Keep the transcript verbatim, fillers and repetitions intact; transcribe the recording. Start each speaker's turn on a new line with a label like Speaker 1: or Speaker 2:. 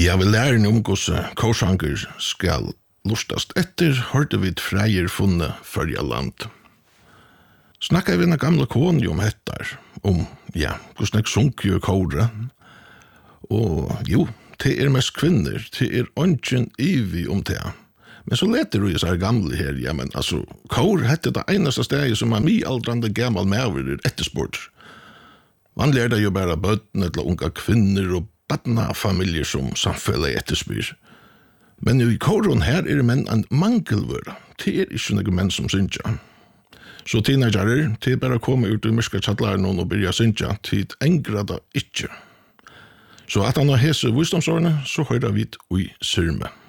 Speaker 1: Ja, vi lærer om hvordan korsanger skal lustast etter, hørte vi et freier funne førja land. Snakka vi en gamla kone om hettar, om, ja, hvordan jeg sunker jo kåre. Og jo, det er mest kvinner, det er ønsken ivi om det. Men så leter du i så gamle her, ja, men altså, kåre hette det eneste stedet som er mi-aldrande gammal mever er ettersport. Vanlig er det jo bare bøttene til unga kvinner og badna familjer som samfellet etterspyr. Men i kåren her er menn en mangelvøra. Det er ikke noen menn som synsja. Så teenagerer, det er bare å komme ut i mørka tjattlaren og begynne å synsja, til engrada ikke. Så at han har hese visdomsårene, så høyrer vi ut i syrme.